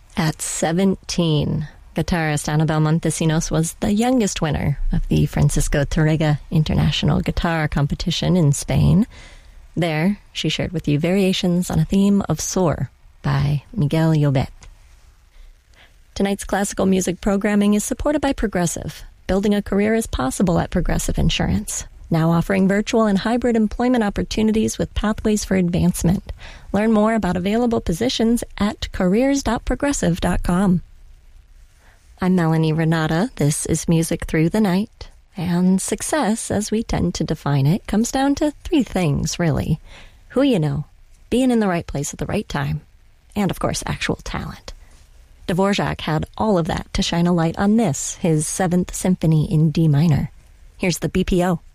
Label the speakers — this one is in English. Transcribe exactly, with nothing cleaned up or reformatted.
Speaker 1: At seventeen, guitarist Annabel Montesinos was the youngest winner of the Francisco Tárrega International Guitar Competition in Spain. There, she shared with you variations on a theme of Soar by Miguel Llobet. Tonight's classical music programming is supported by Progressive. Building a career is possible at Progressive Insurance, now offering virtual and hybrid employment opportunities with pathways for advancement. Learn more about available positions at careers dot progressive dot com. I'm Melanie Renata. This is Music Through the Night. And success, as we tend to define it, comes down to three things, really. Who you know, being in the right place at the right time, and, of course, actual talent. Dvorak had all of that to shine a light on this, his Seventh Symphony in D minor. Here's the B P O.